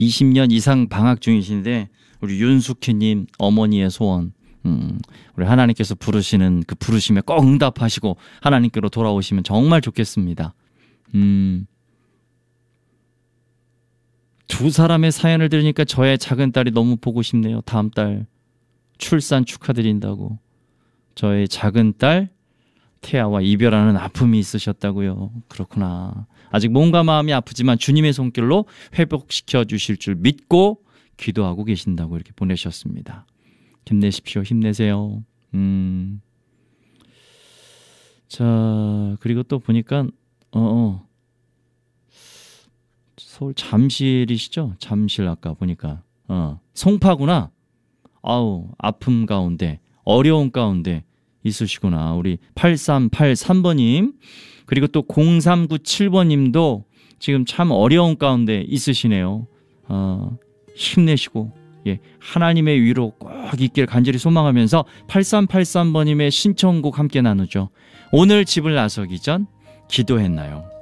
20년 이상 방학 중이신데 우리 윤숙희님 어머니의 소원, 우리 하나님께서 부르시는 그 부르심에 꼭 응답하시고 하나님께로 돌아오시면 정말 좋겠습니다. 두 사람의 사연을 들으니까 저의 작은 딸이 너무 보고 싶네요. 다음 달 출산 축하드린다고. 저의 작은 딸 태아와 이별하는 아픔이 있으셨다고요. 그렇구나. 아직 몸과 마음이 아프지만 주님의 손길로 회복시켜 주실 줄 믿고 기도하고 계신다고 이렇게 보내셨습니다. 힘내십시오. 힘내세요. 자, 그리고 또 보니까 서울 잠실이시죠? 잠실 아까 보니까 송파구나. 아우, 아픔 가운데 어려운 가운데 있으시구나. 우리 8383번님 그리고 또 0397번님도 지금 참 어려운 가운데 있으시네요. 힘내시고 하나님의 위로 꼭 있길 간절히 소망하면서 8383번님의 신청곡 함께 나누죠. 오늘 집을 나서기 전 기도했나요?